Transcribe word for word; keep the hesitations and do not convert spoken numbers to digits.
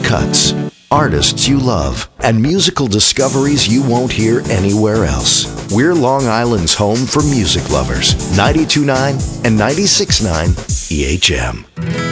cuts, artists you love, and musical discoveries you won't hear anywhere else. We're Long Island's home for music lovers. ninety-two point nine and ninety-six point nine E H M.